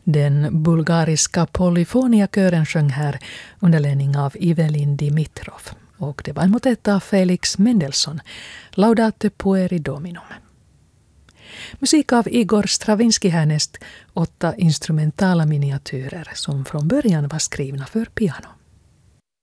Den bulgariska polyfoniakören sjöng här under ledning av Evelyn Dimitrov. Och det var en motet av Felix Mendelssohn, Laudate pueri Dominum. Musik av Igor Stravinsky härnäst, 8 instrumentala miniatyrer som från början var skrivna för piano.